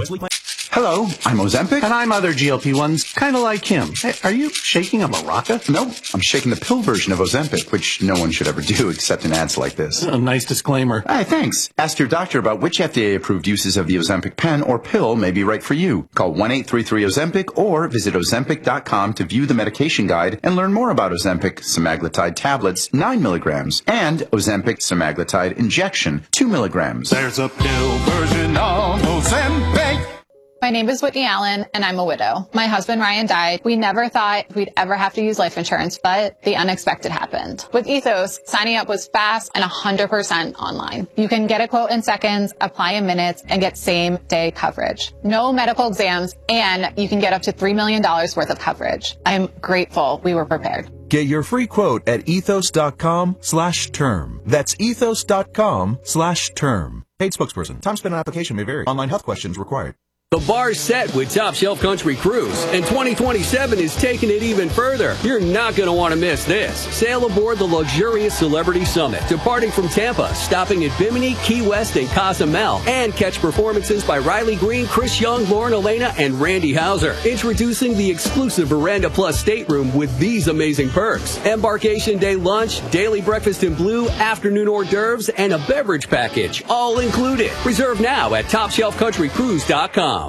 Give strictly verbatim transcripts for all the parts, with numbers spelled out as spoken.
Wesley Plant. Hello, I'm Ozempic. And I'm other G L P ones, kind of like him. Hey, are you shaking a maraca? No, I'm shaking the pill version of Ozempic, which no one should ever do except in ads like this. A nice disclaimer. Hey, thanks. Ask your doctor about which F D A-approved uses of the Ozempic pen or pill may be right for you. Call one eight three three Ozempic or visit Ozempic dot com to view the medication guide and learn more about Ozempic semaglutide tablets, nine milligrams, and Ozempic semaglutide injection, two milligrams. There's a pill version of Ozempic. My name is Whitney Allen, and I'm a widow. My husband, Ryan, died. We never thought we'd ever have to use life insurance, but the unexpected happened. With Ethos, signing up was fast and one hundred percent online. You can get a quote in seconds, apply in minutes, and get same-day coverage. No medical exams, and you can get up to three million dollars worth of coverage. I'm grateful we were prepared. Get your free quote at ethos.com slash term. That's ethos.com slash term. Paid spokesperson. Time spent on application may vary. Online health questions required. The bar's set with Top Shelf Country Cruise, and twenty twenty-seven is taking it even further. You're not going to want to miss this. Sail aboard the luxurious Celebrity Summit, departing from Tampa, stopping at Bimini, Key West, and Cozumel, and catch performances by Riley Green, Chris Young, Lauren Elena, and Randy Hauser. Introducing the exclusive Veranda Plus stateroom with these amazing perks. Embarkation day lunch, daily breakfast in blue, afternoon hors d'oeuvres, and a beverage package, all included. Reserve now at top shelf country cruise dot com.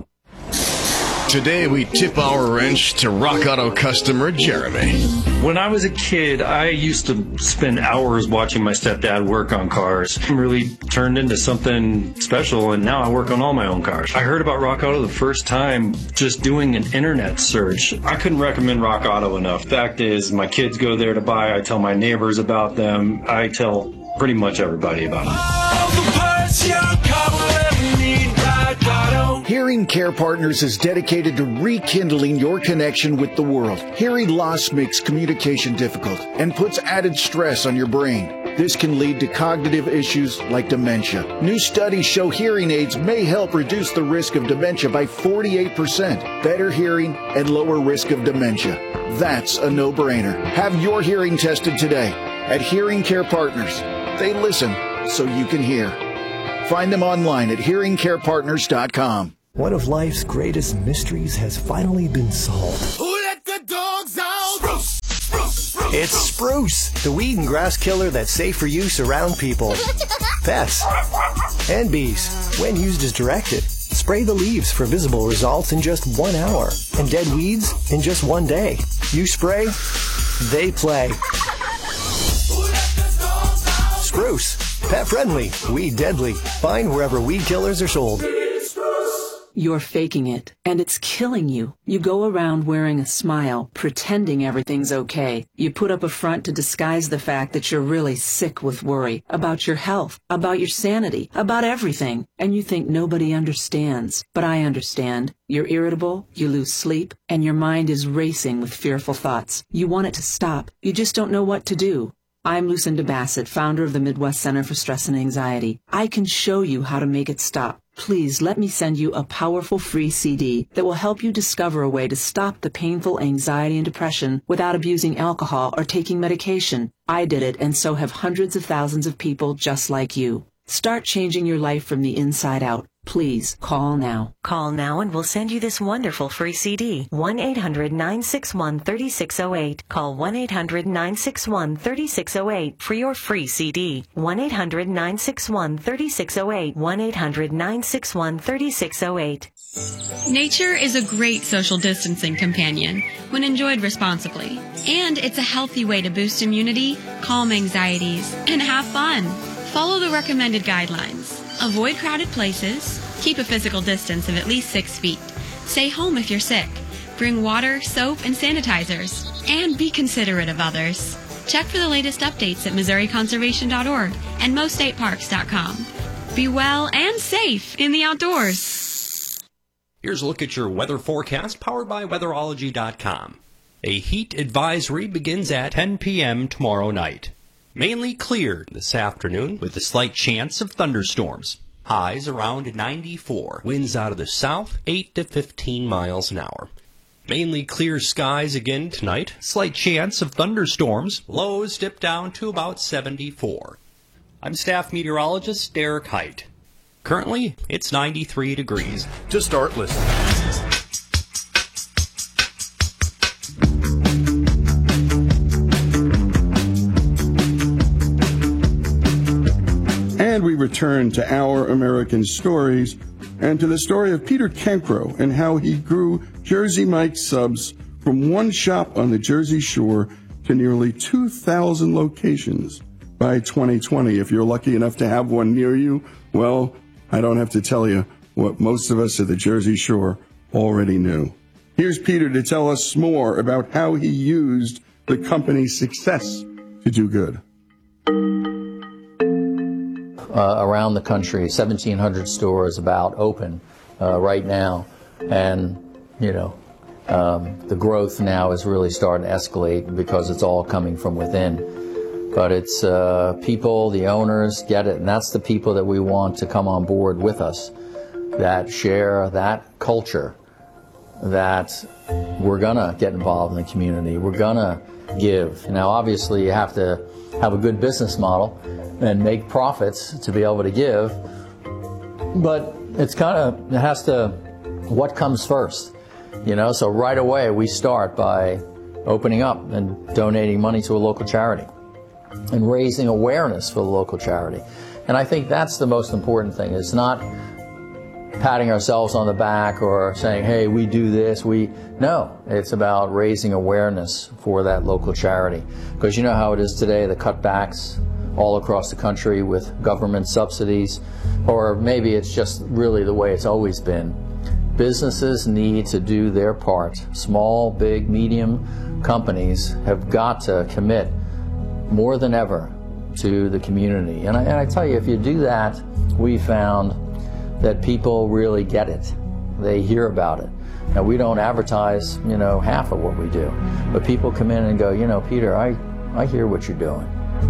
Today we tip our wrench to Rock Auto customer Jeremy. When I was a kid, I used to spend hours watching my stepdad work on cars. It really turned into something special, and now I work on all my own cars. I heard about Rock Auto the first time just doing an internet search. I couldn't recommend Rock Auto enough. Fact is, my kids go there to buy. I tell my neighbors about them. I tell pretty much everybody about them. All the parts your car will ever need, Rock Auto. Hearing Care Partners is dedicated to rekindling your connection with the world. Hearing loss makes communication difficult and puts added stress on your brain. This can lead to cognitive issues like dementia. New studies show hearing aids may help reduce the risk of dementia by forty-eight percent, better hearing, and lower risk of dementia. That's a no-brainer. Have your hearing tested today at Hearing Care Partners. They listen so you can hear. Find them online at hearing care partners dot com. One of life's greatest mysteries has finally been solved. Who let the dogs out? Spruce, spruce, spruce. It's Spruce, the weed and grass killer that's safe for use around people, pets, and bees when used as directed. Spray the leaves for visible results in just one hour and dead weeds in just one day. You spray, they play. Spruce, pet friendly, weed deadly. Find wherever weed killers are sold. You're faking it, and it's killing you. You go around wearing a smile, pretending everything's okay. You put up a front to disguise the fact that you're really sick with worry about your health, about your sanity, about everything. And you think nobody understands. But I understand. You're irritable, you lose sleep, and your mind is racing with fearful thoughts. You want it to stop. You just don't know what to do. I'm Lucinda Bassett, founder of the Midwest Center for Stress and Anxiety. I can show you how to make it stop. Please let me send you a powerful free C D that will help you discover a way to stop the painful anxiety and depression without abusing alcohol or taking medication. I did it, and so have hundreds of thousands of people just like you. Start changing your life from the inside out. Please call now. Call now and we'll send you this wonderful free C D. one eight hundred nine six one three six zero eight. Call one eight hundred nine six one three six zero eight for your free C D. one eight hundred nine six one three six zero eight. one eight hundred nine six one three six zero eight. Nature is a great social distancing companion when enjoyed responsibly. And it's a healthy way to boost immunity, calm anxieties, and have fun. Follow the recommended guidelines. Avoid crowded places. Keep a physical distance of at least six feet. Stay home if you're sick. Bring water, soap, and sanitizers. And be considerate of others. Check for the latest updates at Missouri Conservation dot org and Mo State Parks dot com. Be well and safe in the outdoors. Here's a look at your weather forecast powered by weatherology dot com. A heat advisory begins at ten p.m. tomorrow night. Mainly clear this afternoon with a slight chance of thunderstorms. Highs around ninety-four. Winds out of the south, eight to fifteen miles an hour. Mainly clear skies again tonight. Slight chance of thunderstorms. Lows dip down to about seventy-four. I'm staff meteorologist Derek Height. Currently, it's ninety-three degrees. To start listening. And we return to Our American Stories and to the story of Peter Cancro and how he grew Jersey Mike's subs from one shop on the Jersey Shore to nearly two thousand locations by twenty twenty. If you're lucky enough to have one near you, well, I don't have to tell you what most of us at the Jersey Shore already knew. Here's Peter to tell us more about how he used the company's success to do good. Uh, around the country, seventeen hundred stores about open uh, right now, and you know um, the growth now is really starting to escalate because it's all coming from within. But it's uh, people, the owners get it, and that's the people that we want to come on board with us, that share that culture, that we're gonna get involved in the community, we're gonna give. Now obviously you have to have a good business model and make profits to be able to give, but it's kind of, it has to, what comes first, you know? So right away we start by opening up and donating money to a local charity and raising awareness for the local charity. And I think that's the most important thing. It's not patting ourselves on the back or saying, hey, we do this, we, no, it's about raising awareness for that local charity. Because you know how it is today, the cutbacks all across the country with government subsidies, or maybe it's just really the way it's always been. Businesses need to do their part. Small, big, medium companies have got to commit more than ever to the community. And I, and I tell you, if you do that, we found that people really get it. They hear about it. Now, we don't advertise, you know, half of what we do, but people come in and go, you know, Peter, I, I hear what you're doing.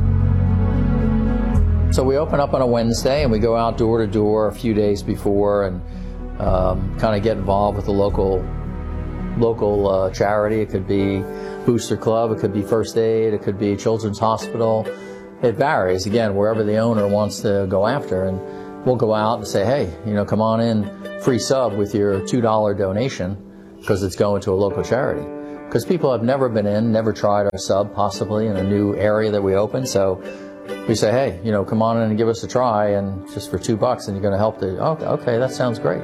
So we open up on a Wednesday and we go out door to door a few days before and um, kind of get involved with the local local uh, charity. It could be Booster Club, it could be First Aid, it could be Children's Hospital. It varies, again, wherever the owner wants to go after. And we'll go out and say, hey, you know, come on in, free sub with your two dollar donation because it's going to a local charity. Because people have never been in, never tried our sub, possibly in a new area that we open. So we say, hey, you know, come on in and give us a try, and just for two bucks, and you're going to help the, oh, okay, that sounds great.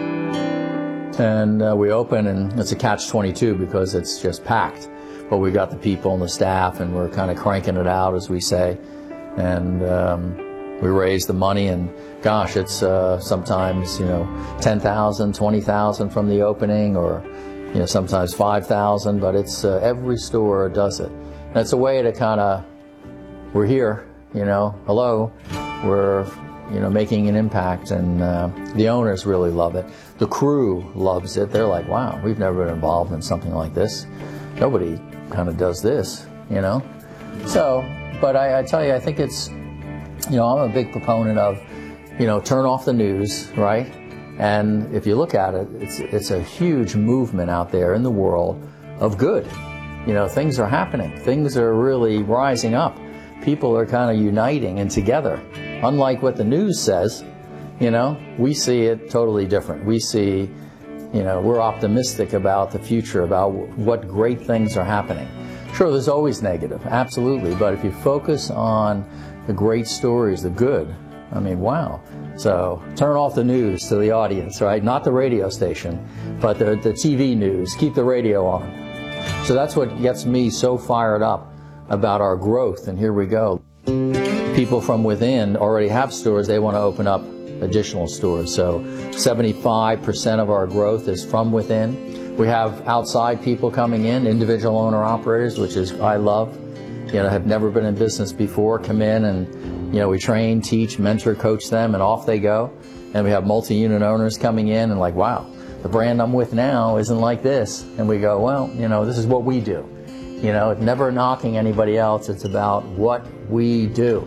And uh, we open, and it's a catch twenty-two because it's just packed. But we got the people and the staff, and we're kind of cranking it out, as we say. And um, we raise the money, and gosh, it's uh, sometimes, you know, ten thousand, twenty thousand from the opening, or, you know, sometimes five thousand, but it's uh, every store does it. And it's a way to kind of, we're here. You know, hello, we're, you know, making an impact, and uh, the owners really love it. The crew loves it. They're like, wow, we've never been involved in something like this. Nobody kind of does this, you know. So, but I, I tell you, I think it's, you know, I'm a big proponent of, you know, turn off the news, right? And if you look at it, it's, it's a huge movement out there in the world of good. You know, things are happening. Things are really rising up. People are kind of uniting and together. Unlike what the news says, you know, we see it totally different. We see, you know, we're optimistic about the future, about what great things are happening. Sure, there's always negative, absolutely, but if you focus on the great stories, the good, I mean, wow. So turn off the news to the audience, right? Not the radio station, but the, the T V news. Keep the radio on. So that's what gets me so fired up about our growth, and here we go. People from within already have stores, they want to open up additional stores. So seventy-five percent of our growth is from within. We have outside people coming in, individual owner operators, which is, I love, you know, have never been in business before, come in and, you know, we train, teach, mentor, coach them, and off they go. And we have multi-unit owners coming in and like, wow, the brand I'm with now isn't like this. And we go, well, you know, this is what we do. You know, never knocking anybody else. It's about what we do.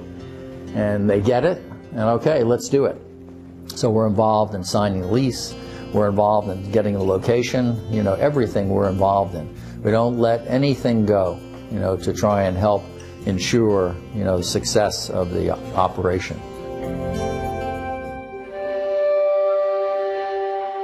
And they get it, and okay, let's do it. So we're involved in signing a lease. We're involved in getting a location. You know, everything we're involved in. We don't let anything go, you know, to try and help ensure, you know, the success of the operation.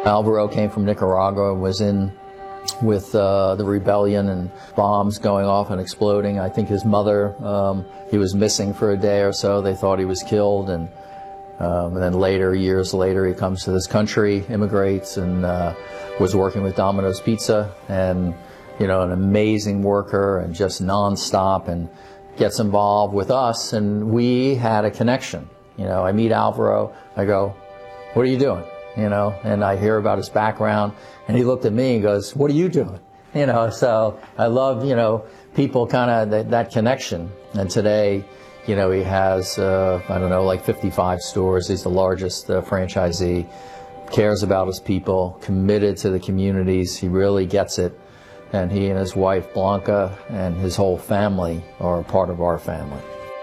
Alvaro came from Nicaragua and was in with uh, the rebellion and bombs going off and exploding. I think his mother, um, he was missing for a day or so. They thought he was killed, and, um, and then later, years later, he comes to this country, immigrates, and uh, was working with Domino's Pizza, and you know, an amazing worker and just nonstop, and gets involved with us, and we had a connection. You know, I meet Alvaro, I go, "What are you doing?" You know, and I hear about his background, and he looked at me and goes, "What are you doing?" You know, so I love, you know, people kind of that, that connection. And today, you know, he has, uh, I don't know, like fifty-five stores. He's the largest uh, franchisee, cares about his people, committed to the communities. He really gets it. And he and his wife, Blanca, and his whole family are a part of our family.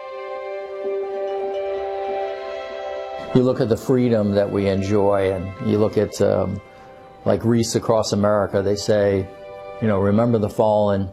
You look at the freedom that we enjoy, and you look at, um, like Reese Across America, they say, you know, remember the fallen,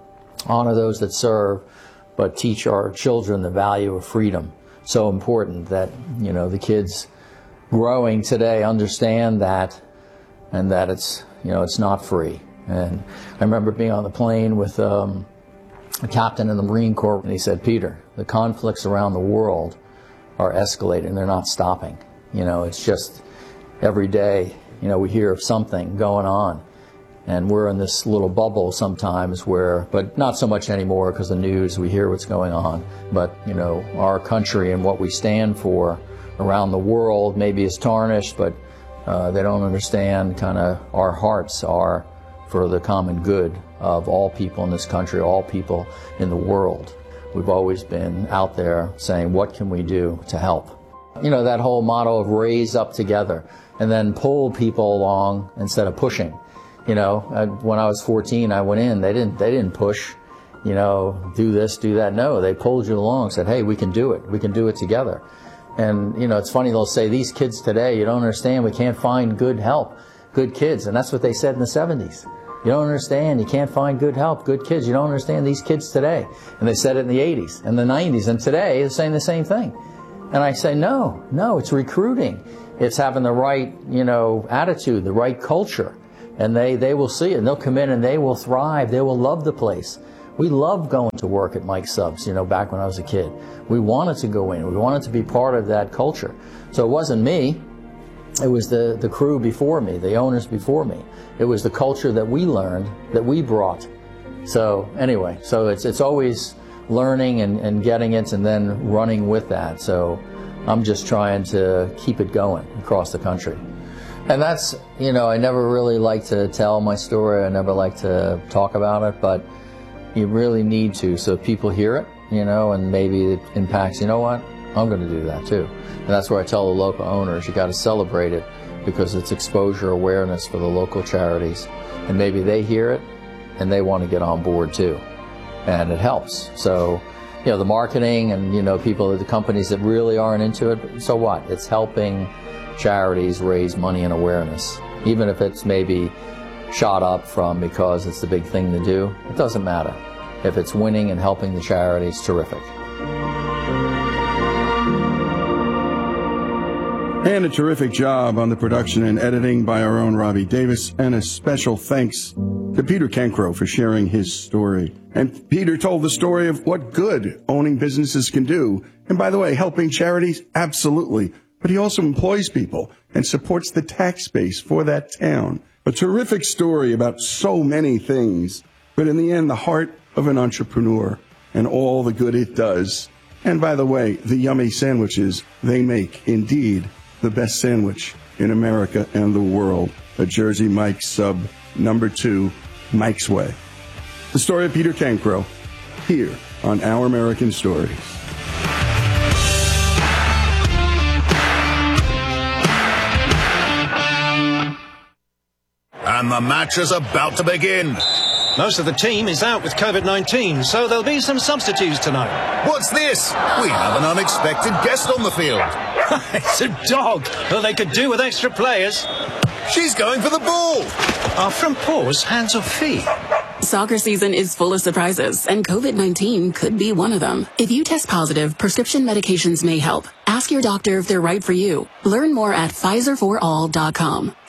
honor those that serve, but teach our children the value of freedom. So important that, you know, the kids growing today understand that, and that it's, you know, it's not free. And I remember being on the plane with um, a captain in the Marine Corps, and he said, "Peter, the conflicts around the world are escalating. They're not stopping. You know, it's just every day, you know, we hear of something going on. And we're in this little bubble sometimes where, but not so much anymore because the news, we hear what's going on. But, you know, our country and what we stand for around the world maybe is tarnished, but uh, they don't understand kind of our hearts are for the common good of all people in this country, all people in the world. We've always been out there saying, what can we do to help? You know, that whole motto of raise up together and then pull people along instead of pushing. You know, I, when I was fourteen, I went in, they didn't, they didn't push, you know, do this, do that. No, they pulled you along, said, hey, we can do it. We can do it together. And, you know, it's funny, they'll say, these kids today, you don't understand, we can't find good help, good kids. And that's what they said in the seventies. You don't understand, you can't find good help, good kids. You don't understand these kids today. And they said it in the eighties and the nineties. And today they're saying the same thing. And I say, no, no, it's recruiting. It's having the right, you know, attitude, the right culture. And they, they will see it, and they'll come in and they will thrive. They will love the place. We loved going to work at Mike's Subs, you know, back when I was a kid. We wanted to go in. We wanted to be part of that culture. So it wasn't me. It was the, the crew before me, the owners before me. It was the culture that we learned, that we brought. So anyway, so it's, it's always learning and, and getting it and then running with that. So I'm just trying to keep it going across the country. And that's, you know, I never really like to tell my story. I never like to talk about it, but you really need to, so people hear it, you know, and maybe it impacts, you know what, I'm going to do that too. And that's where I tell the local owners, you got to celebrate it because it's exposure awareness for the local charities. And maybe they hear it and they want to get on board too. And it helps. So, you know, the marketing and, you know, people, the companies that really aren't into it, so what? It's helping charities raise money and awareness. Even if it's maybe shot up from because it's the big thing to do, it doesn't matter. If it's winning and helping the charities, terrific. And a terrific job on the production and editing by our own Robbie Davis. And a special thanks to Peter Cancro for sharing his story. And Peter told the story of what good owning businesses can do. And by the way, helping charities, absolutely. But he also employs people and supports the tax base for that town. A terrific story about so many things. But in the end, the heart of an entrepreneur and all the good it does. And by the way, the yummy sandwiches they make, indeed, the best sandwich in America and the world. A Jersey Mike's Sub, number two, Mike's Way. The story of Peter Cancro, here on Our American Stories. And the match is about to begin. Most of the team is out with COVID nineteen, so there'll be some substitutes tonight. What's this? We have an unexpected guest on the field. It's a dog. Well, they could do with extra players. She's going for the ball. Are from paws, hands or feet? Soccer season is full of surprises, and COVID nineteen could be one of them. If you test positive, prescription medications may help. Ask your doctor if they're right for you. Learn more at Pfizer for all dot com.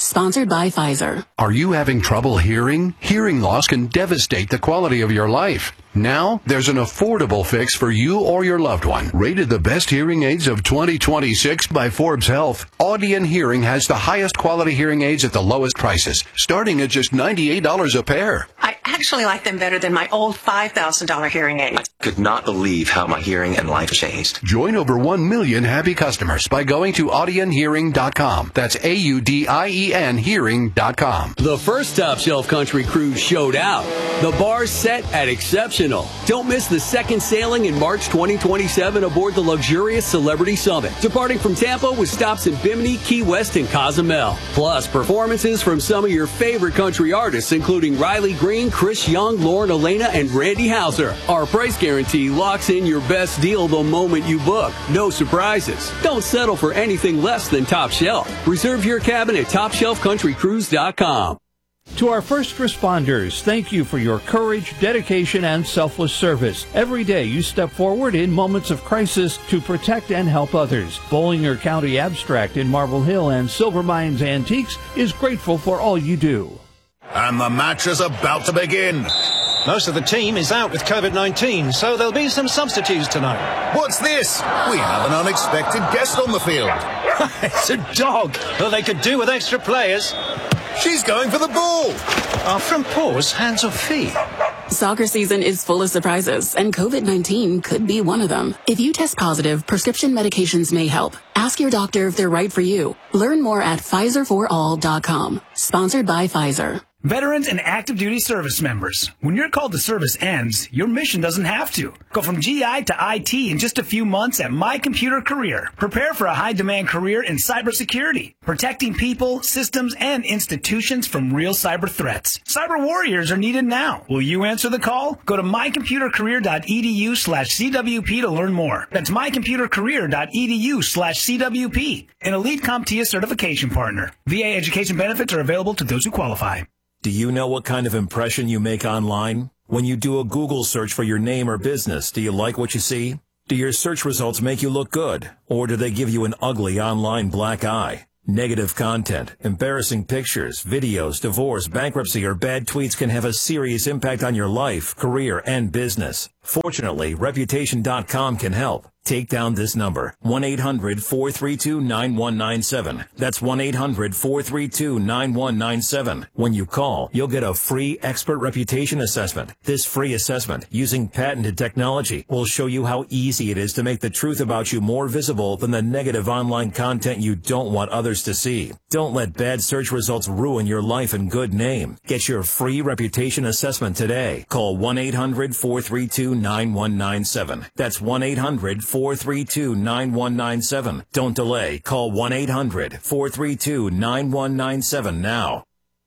Sponsored by Pfizer. Are you having trouble hearing? Hearing loss can devastate the quality of your life. Now, there's an affordable fix for you or your loved one. Rated the best hearing aids of twenty twenty-six by Forbes Health, Audion Hearing has the highest quality hearing aids at the lowest prices, starting at just ninety-eight dollars a pair. I actually like them better than my old five thousand dollars hearing aid. I could not believe how my hearing and life changed. Join over one million happy customers by going to audion hearing dot com. That's A U D I E N hearing dot com. The first Top Shelf Country Cruise showed out. The bar's set at exceptional. Don't miss the second sailing in March twenty twenty-seven aboard the luxurious Celebrity Summit, departing from Tampa with stops in Bimini, Key West, and Cozumel. Plus, performances from some of your favorite country artists, including Riley Green, Chris Young, Lauren Elena, and Randy Houser. Our price guarantee locks in your best deal the moment you book. No surprises. Don't settle for anything less than Top Shelf. Reserve your cabin at top shelf country cruise dot com. To our first responders, thank you for your courage, dedication, and selfless service. Every day you step forward in moments of crisis to protect and help others. Bollinger County Abstract in Marble Hill and Silver Mines Antiques is grateful for all you do. And the match is about to begin. Most of the team is out with COVID nineteen, so there'll be some substitutes tonight. What's this? We have an unexpected guest on the field. It's a dog. Well, they could do with extra players. She's going for the ball. Are from paws, hands or feet? Soccer season is full of surprises, and COVID nineteen could be one of them. If you test positive, prescription medications may help. Ask your doctor if they're right for you. Learn more at Pfizer for all dot com. Sponsored by Pfizer. Veterans and active duty service members. When your call to service ends, your mission doesn't have to. Go from G I to I T in just a few months at My Computer Career. Prepare for a high-demand career in cybersecurity, protecting people, systems, and institutions from real cyber threats. Cyber warriors are needed now. Will you answer the call? Go to my computer career dot e d u slash c w p to learn more. That's my computer career dot e d u slash c w p. An Elite CompTIA certification partner. V A education benefits are available to those who qualify. Do you know what kind of impression you make online? When you do a Google search for your name or business, do you like what you see? Do your search results make you look good? Or do they give you an ugly online black eye? Negative content, embarrassing pictures, videos, divorce, bankruptcy, or bad tweets can have a serious impact on your life, career, and business. Fortunately, reputation dot com can help. Take down this number, one eight hundred four three two nine one nine seven. That's one eight hundred four three two nine one nine seven. When you call, you'll get a free expert reputation assessment. This free assessment, using patented technology, will show you how easy it is to make the truth about you more visible than the negative online content you don't want others to see. Don't let bad search results ruin your life and good name. Get your free reputation assessment today. Call one eight hundred four three two nine one nine seven. That's one eight hundred four three two nine one nine seven. Don't delay. Call one eight hundred four three two nine one nine seven now.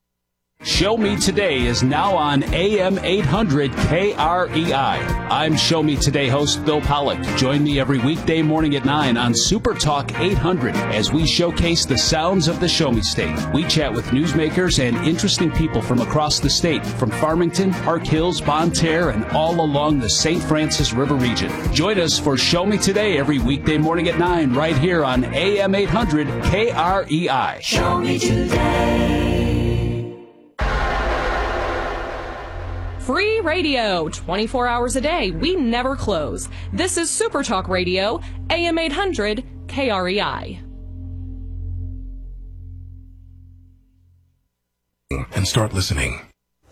Show Me Today is now on A M eight hundred K R E I. I'm Show Me Today host Bill Pollock. Join me every weekday morning at nine on Super Talk eight hundred as we showcase the sounds of the Show Me State. We chat with newsmakers and interesting people from across the state, from Farmington, Park Hills, Bonne Terre, and all along the Saint Francis River region. Join us for Show Me Today every weekday morning at nine right here on A M eight hundred K R E I. Show me today. Free radio, twenty-four hours a day. We never close. This is Super Talk Radio, A M eight hundred K R E I. And start listening.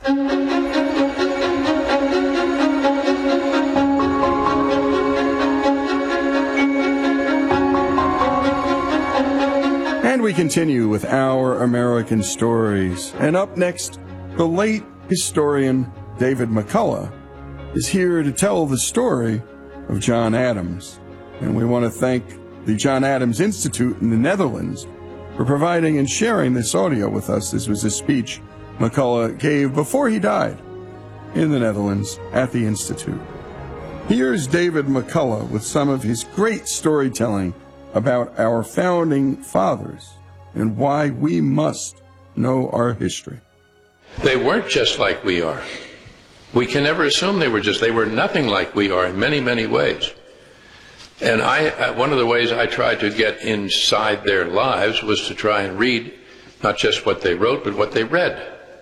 And we continue with Our American Stories. And up next, the late historian David McCullough is here to tell the story of John Adams. And we want to thank the John Adams Institute in the Netherlands for providing and sharing this audio with us. This was a speech McCullough gave before he died in the Netherlands at the Institute. Here's David McCullough with some of his great storytelling about our founding fathers and why we must know our history. They weren't just like we are. We can never assume they were just. They were nothing like we are in many, many ways. And I, one of the ways I tried to get inside their lives was to try and read not just what they wrote, but what they read.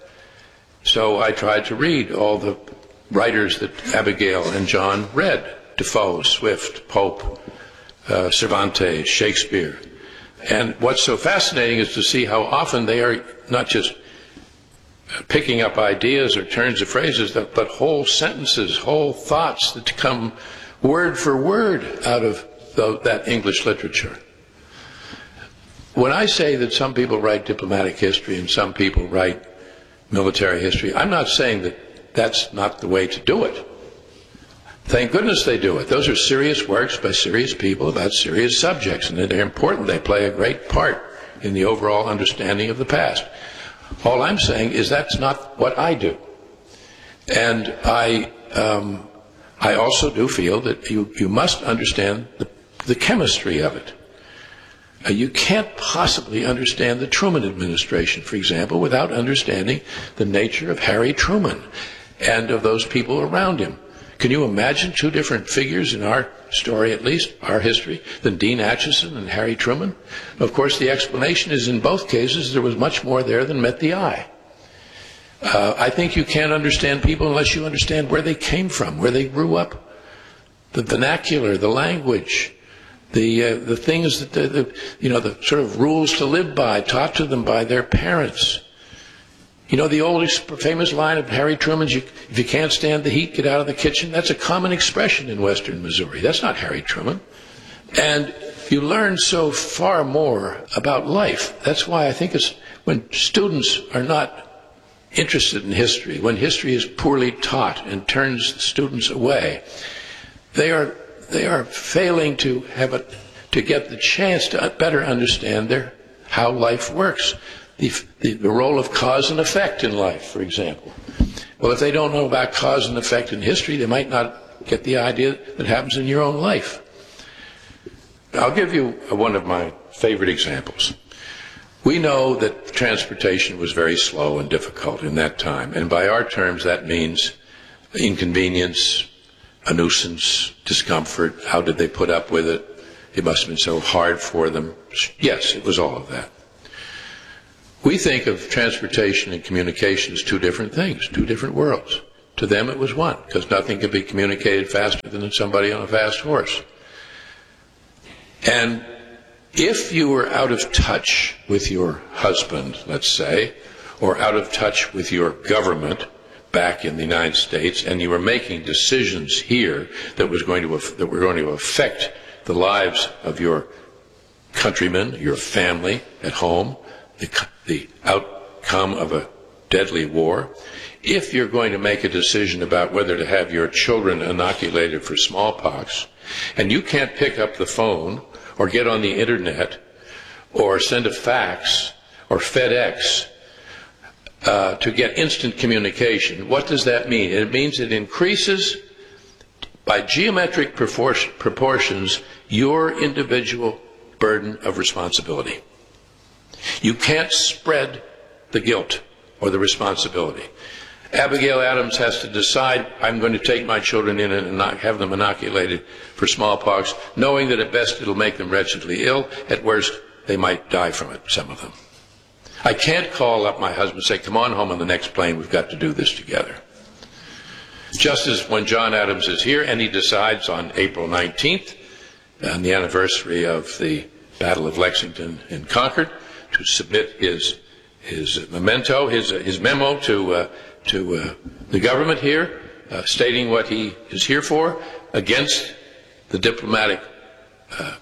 So I tried to read all the writers that Abigail and John read: Defoe, Swift, Pope, uh, Cervantes, Shakespeare. And what's so fascinating is to see how often they are not just picking up ideas or turns of phrases, but whole sentences, whole thoughts that come word for word out of the, that English literature. When I say that some people write diplomatic history and some people write military history, I'm not saying that that's not the way to do it. Thank goodness they do it. Those are serious works by serious people about serious subjects, and they're important. They play a great part in the overall understanding of the past. All I'm saying is that's not what I do. And I um, I also do feel that you, you must understand the, the chemistry of it. Uh, you can't possibly understand the Truman administration, for example, without understanding the nature of Harry Truman and of those people around him. Can you imagine two different figures in our story, at least, our history, than Dean Acheson and Harry Truman? Of course, the explanation is in both cases there was much more there than met the eye. Uh, I think you can't understand people unless you understand where they came from, where they grew up, the vernacular, the language, the uh, the things that the, the you know the sort of rules to live by, taught to them by their parents. You know the old famous line of Harry Truman's, you, if you can't stand the heat, get out of the kitchen. That's a common expression in western Missouri. That's not Harry Truman. And you learn so far more about life. That's why I think it's when students are not interested in history, when history is poorly taught and turns students away, they are they are failing to have a, to get the chance to better understand their how life works. The, the, the role of cause and effect in life, for example. Well, if they don't know about cause and effect in history, they might not get the idea that happens in your own life. I'll give you one of my favorite examples. We know that transportation was very slow and difficult in that time, and by our terms that means inconvenience, a nuisance, discomfort. How did they put up with it? It must have been so hard for them. Yes, it was all of that. We think of transportation and communication as two different things, two different worlds. To them it was one, because nothing could be communicated faster than somebody on a fast horse. And if you were out of touch with your husband, let's say, or out of touch with your government back in the United States, and you were making decisions here that was going to that were going to affect the lives of your countrymen, your family at home, the, the outcome of a deadly war, if you're going to make a decision about whether to have your children inoculated for smallpox, and you can't pick up the phone or get on the internet or send a fax or FedEx uh, to get instant communication, what does that mean? It means it increases by geometric proportions your individual burden of responsibility. You can't spread the guilt or the responsibility. Abigail Adams has to decide, I'm going to take my children in and not have them inoculated for smallpox, knowing that at best it'll make them wretchedly ill. At worst, they might die from it, some of them. I can't call up my husband and say, come on home on the next plane, we've got to do this together. Just as when John Adams is here and he decides on April nineteenth, on the anniversary of the Battle of Lexington and Concord, to submit his his memento, his his memo to uh, to uh, the government here, uh, stating what he is here for, against the diplomatic uh,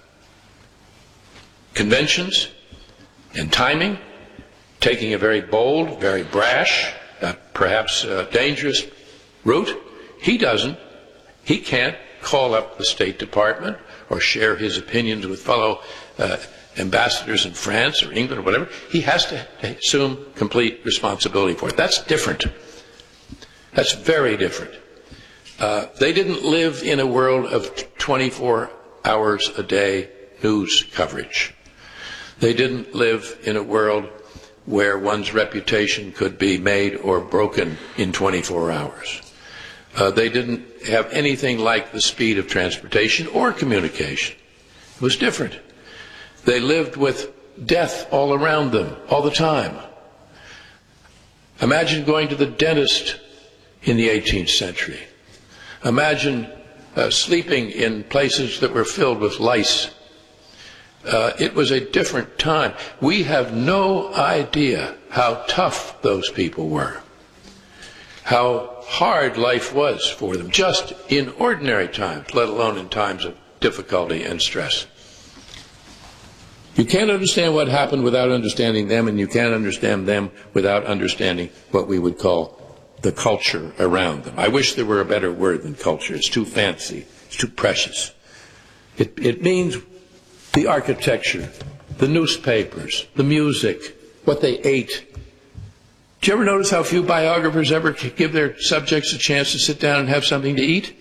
conventions and timing, taking a very bold, very brash, uh, perhaps uh, dangerous route. He doesn't. He can't call up the State Department or share his opinions with fellow uh, ambassadors in France or England or whatever. He has to assume complete responsibility for it. That's different. That's very different. Uh, they didn't live in a world of twenty-four hours a day news coverage. They didn't live in a world where one's reputation could be made or broken in twenty-four hours. Uh, they didn't have anything like the speed of transportation or communication. It was different. They lived with death all around them all the time. Imagine going to the dentist in the eighteenth century. Imagine uh, sleeping in places that were filled with lice. Uh, it was a different time. We have no idea how tough those people were, how hard life was for them, just in ordinary times, let alone in times of difficulty and stress. You can't understand what happened without understanding them, and you can't understand them without understanding what we would call the culture around them. I wish there were a better word than culture. It's too fancy. It's too precious. It, it means the architecture, the newspapers, the music, what they ate. Do you ever notice how few biographers ever give their subjects a chance to sit down and have something to eat?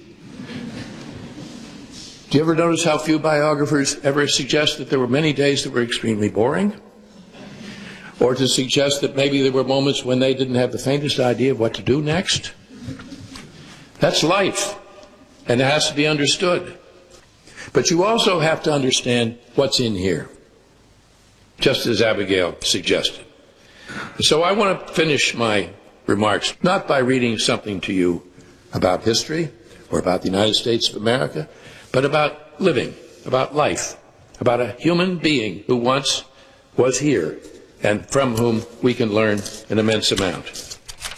Do you ever notice how few biographers ever suggest that there were many days that were extremely boring? Or to suggest that maybe there were moments when they didn't have the faintest idea of what to do next? That's life, and it has to be understood. But you also have to understand what's in here, just as Abigail suggested. So I want to finish my remarks not by reading something to you about history or about the United States of America, but about living, about life, about a human being who once was here and from whom we can learn an immense amount.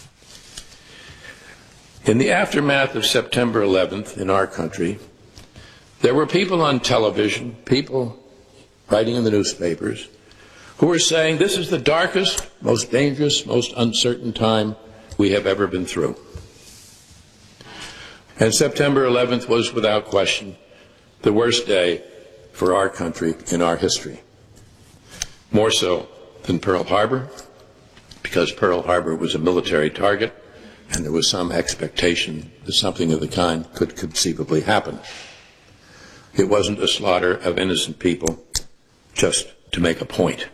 In the aftermath of September eleventh in our country, there were people on television, people writing in the newspapers, who were saying this is the darkest, most dangerous, most uncertain time we have ever been through. And September eleventh was, without question, the worst day for our country in our history. More so than Pearl Harbor, because Pearl Harbor was a military target, and there was some expectation that something of the kind could conceivably happen. It wasn't a slaughter of innocent people just to make a point.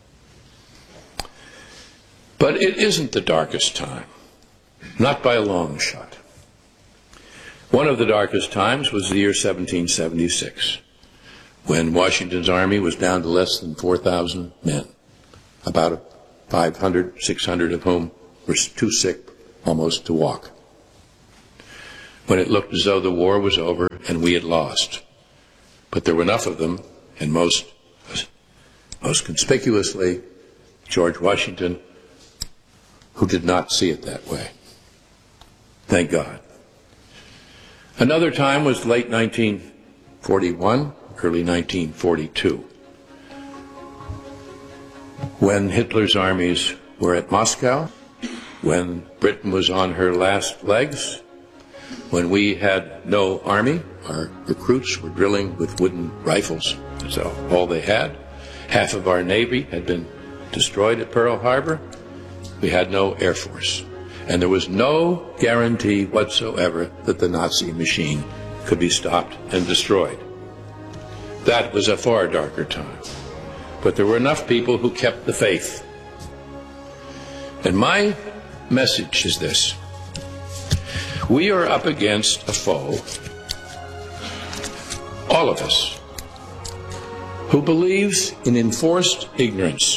But it isn't the darkest time, not by a long shot. One of the darkest times was the year seventeen seventy-six, when Washington's army was down to less than four thousand men, about five hundred, six hundred of whom were too sick almost to walk. When it looked as though the war was over and we had lost. But there were enough of them, and most, most conspicuously, George Washington, who did not see it that way. Thank God. Another time was late nineteen forty-one, early nineteen forty-two, when Hitler's armies were at Moscow, when Britain was on her last legs, when we had no army. Our recruits were drilling with wooden rifles. That's all they had. Half of our Navy had been destroyed at Pearl Harbor. We had no Air Force. And there was no guarantee whatsoever that the Nazi machine could be stopped and destroyed. That was a far darker time. But there were enough people who kept the faith. And my message is this. We are up against a foe, all of us, who believes in enforced ignorance.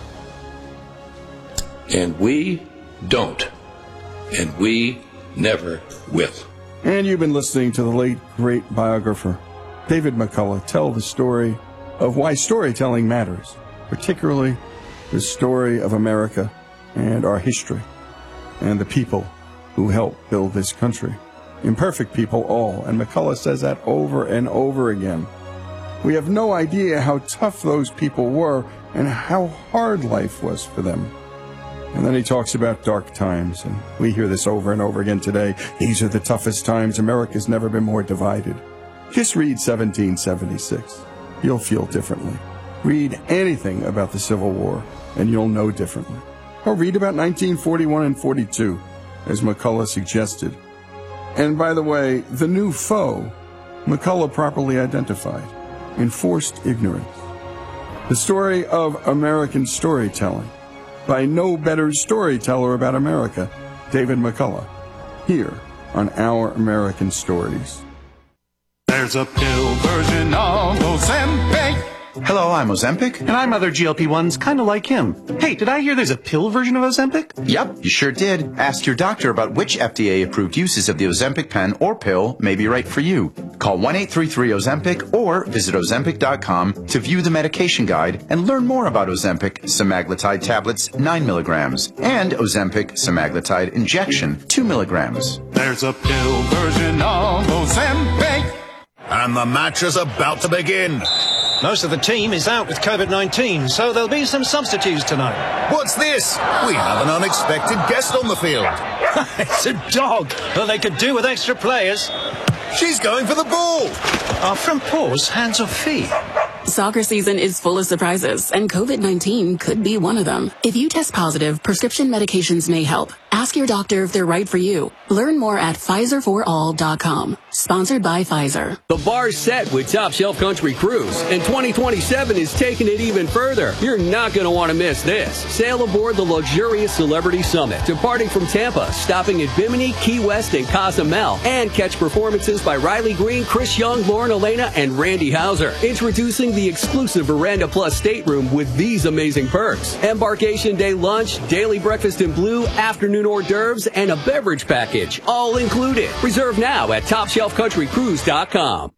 And we don't. And we never will. And you've been listening to the late, great biographer, David McCullough, tell the story of why storytelling matters, particularly the story of America and our history and the people who helped build this country. Imperfect people all, and McCullough says that over and over again. We have no idea how tough those people were and how hard life was for them. And then he talks about dark times, and we hear this over and over again today. These are the toughest times. America's never been more divided. Just read seventeen seventy-six. You'll feel differently. Read anything about the Civil War, and you'll know differently. Or read about nineteen forty-one and forty-two, as McCullough suggested. And by the way, the new foe, McCullough properly identified, enforced ignorance. The story of American storytelling, by no better storyteller about America, David McCullough, here on Our American Stories. There's a pill version of Ozempic Hello, I'm Ozempic. And I'm other G L P ones kind of like him. Hey, did I hear there's a pill version of Ozempic? Yep, you sure did. Ask your doctor about which F D A-approved uses of the Ozempic pen or pill may be right for you. Call one eight three three Ozempic or visit Ozempic dot com to view the medication guide and learn more about Ozempic semaglutide tablets nine milligrams and Ozempic semaglutide injection two milligrams. There's a pill version of Ozempic. And the match is about to begin. Most of the team is out with COVID nineteen, so there'll be some substitutes tonight. What's this? We have an unexpected guest on the field. It's a dog. Well, they could do with extra players. She's going for the ball. Our front paws, hands or feet? Soccer season is full of surprises, and COVID nineteen could be one of them. If you test positive, prescription medications may help. Ask your doctor if they're right for you. Learn more at Pfizer for all dot com. Sponsored by Pfizer. The bar's set with Top Shelf Country Cruise, and twenty twenty-seven is taking it even further. You're not going to want to miss this. Sail aboard the luxurious Celebrity Summit, departing from Tampa, stopping at Bimini, Key West, and Cozumel, and catch performances by Riley Green, Chris Young, Lauren Elena, and Randy Hauser. Introducing the exclusive Veranda Plus stateroom with these amazing perks. Embarkation day lunch, daily breakfast in blue, afternoon hors d'oeuvres, and a beverage package, all included. Reserve now at top shelf country cruise dot com.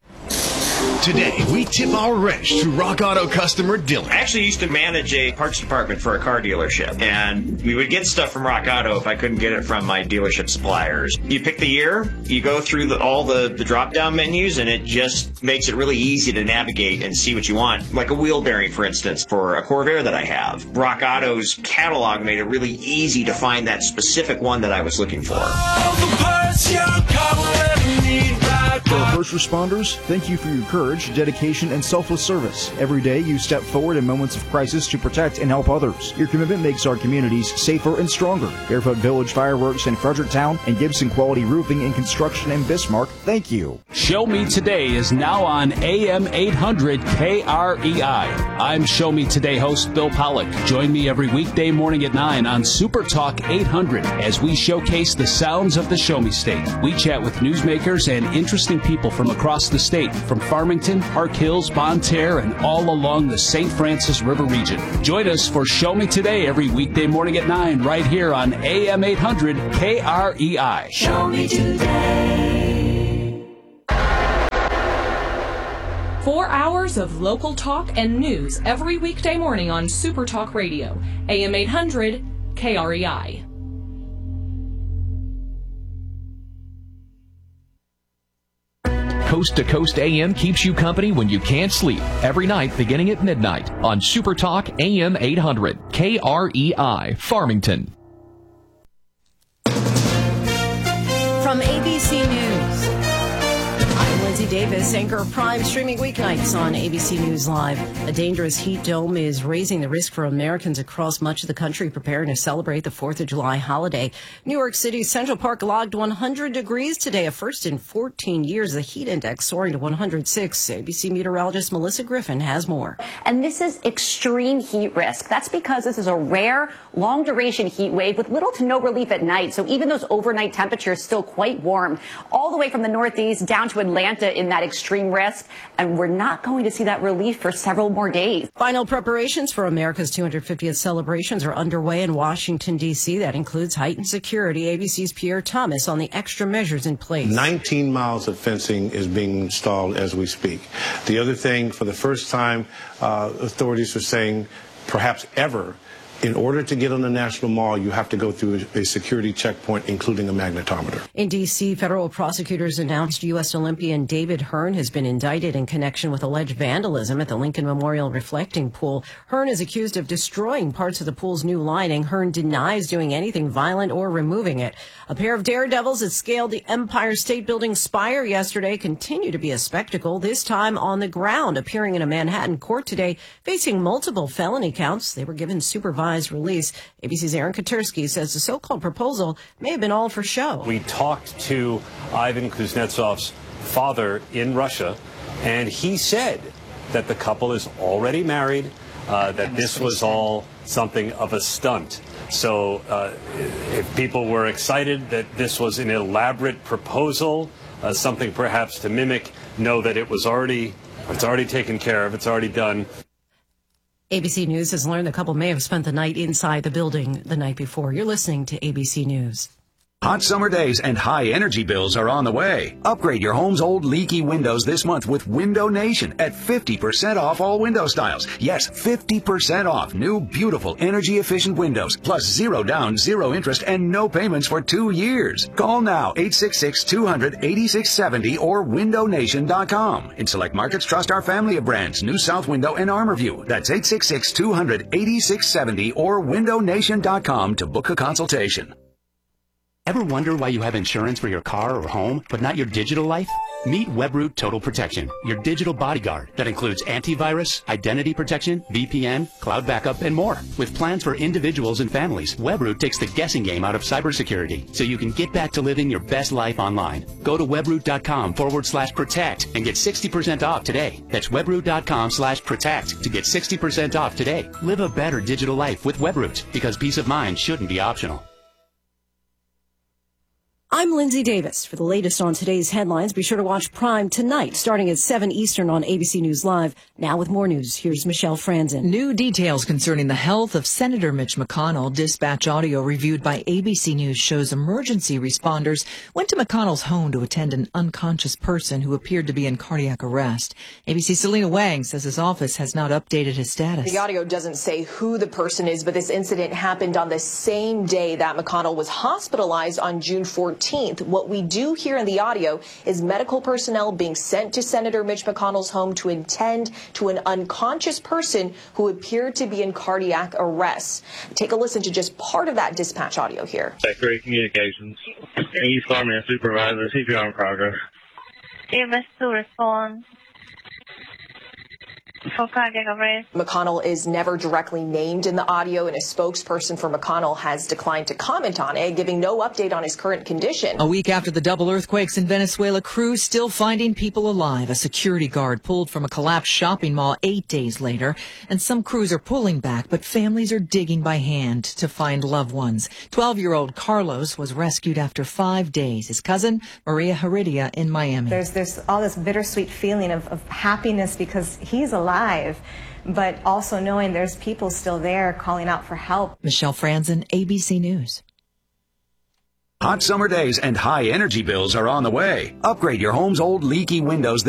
Today, we tip our wrench to Rock Auto customer Dylan. I actually used to manage a parts department for a car dealership, and we would get stuff from Rock Auto if I couldn't get it from my dealership suppliers. You pick the year, you go through the, all the, the drop-down menus, and it just makes it really easy to navigate and see what you want. Like a wheel bearing, for instance, for a Corvair that I have. Rock Auto's catalog made it really easy to find that specific one that I was looking for. All the parts your car will ever need. For our first responders, thank you for your courage, dedication, and selfless service. Every day, you step forward in moments of crisis to protect and help others. Your commitment makes our communities safer and stronger. Barefoot Village Fireworks in Fredericktown and Gibson Quality Roofing and Construction in Bismarck, thank you. Show Me Today is now on A M eight hundred K R E I. I'm Show Me Today host Bill Pollock. Join me every weekday morning at nine on Super Talk eight hundred as we showcase the sounds of the Show Me State. We chat with newsmakers and interesting people from across the state, from Farmington, Park Hills, Bonne Terre, and all along the Saint Francis River region. Join us for Show Me Today every weekday morning at nine right here on A M eight hundred K R E I. Show me today. Four hours of local talk and news every weekday morning on Super Talk Radio, A M eight hundred K R E I. Coast to Coast A M keeps you company when you can't sleep. Every night beginning at midnight on Super Talk A M eight hundred K R E I, Farmington. From A B C News, I'm Lindsay Davis, anchor of Prime, streaming weeknights on A B C News Live. A dangerous heat dome is raising the risk for Americans across much of the country preparing to celebrate the fourth of July holiday. New York City's Central Park logged one hundred degrees today, a first in fourteen years. The heat index soaring to one hundred six. A B C meteorologist Melissa Griffin has more. And this is extreme heat risk. That's because this is a rare, long-duration heat wave with little to no relief at night. So even those overnight temperatures still quite warm, all the way from the Northeast down to Atlanta in that extreme risk. And we're not going to see that relief for several more days. Final preparations for America's two hundred fiftieth celebrations are underway in Washington, D C That includes heightened security. A B C's Pierre Thomas on the extra measures in place. nineteen miles of fencing is being installed as we speak. The other thing, for the first time, uh, authorities are saying, perhaps ever, in order to get on the National Mall, you have to go through a security checkpoint, including a magnetometer. In D C, federal prosecutors announced U S Olympian David Hearn has been indicted in connection with alleged vandalism at the Lincoln Memorial Reflecting Pool. Hearn is accused of destroying parts of the pool's new lining. Hearn denies doing anything violent or removing it. A pair of daredevils that scaled the Empire State Building spire yesterday continue to be a spectacle, this time on the ground, appearing in a Manhattan court today, facing multiple felony counts. They were given supervised release. A B C's Aaron Katersky says the so-called proposal may have been all for show. We talked to Ivan Kuznetsov's father in Russia, and he said that the couple is already married, uh, that this was all something of a stunt. So uh, if people were excited that this was an elaborate proposal, uh, something perhaps to mimic, know that it was already, it's already taken care of, it's already done. A B C News has learned the couple may have spent the night inside the building the night before. You're listening to A B C News. Hot summer days and high energy bills are on the way. Upgrade your home's old leaky windows this month with Window Nation at fifty percent off all window styles. Yes, fifty percent off new, beautiful, energy-efficient windows, plus zero down, zero interest, and no payments for two years. Call now, eight six six, two hundred, eighty-six seventy or window nation dot com. In select markets, trust our family of brands, New South Window and Armorview. That's eight six six, two hundred, eighty-six seventy or window nation dot com to book a consultation. Ever wonder why you have insurance for your car or home, but not your digital life? Meet Webroot Total Protection, your digital bodyguard that includes antivirus, identity protection, V P N, cloud backup, and more. With plans for individuals and families, Webroot takes the guessing game out of cybersecurity, so you can get back to living your best life online. Go to webroot.com forward slash protect and get sixty percent off today. That's webroot.com slash protect to get sixty percent off today. Live a better digital life with Webroot, because peace of mind shouldn't be optional. I'm Lindsay Davis. For the latest on today's headlines, be sure to watch Prime tonight, starting at seven Eastern on A B C News Live. Now with more news, here's Michelle Franzen. New details concerning the health of Senator Mitch McConnell. Dispatch audio reviewed by A B C News shows emergency responders went to McConnell's home to attend an unconscious person who appeared to be in cardiac arrest. A B C's Selena Wang says his office has not updated his status. The audio doesn't say who the person is, but this incident happened on the same day that McConnell was hospitalized on June fourteenth. What we do hear in the audio is medical personnel being sent to Senator Mitch McConnell's home to attend to an unconscious person who appeared to be in cardiac arrest. Take a listen to just part of that dispatch audio here. Secretary of Communications, East Army Supervisor, C P R in progress. It was to respond. For cardiac arrest. McConnell is never directly named in the audio, and a spokesperson for McConnell has declined to comment on it, giving no update on his current condition. A week after the double earthquakes in Venezuela, crews still finding people alive. A security guard pulled from a collapsed shopping mall eight days later, and some crews are pulling back, but families are digging by hand to find loved ones. twelve-year-old Carlos was rescued after five days. His cousin, Maria Heredia, in Miami. There's, there's all this bittersweet feeling of, of happiness because he's alive. Alive, but also knowing there's people still there calling out for help. Michelle Franzen, A B C News. Hot summer days and high energy bills are on the way. Upgrade your home's old leaky windows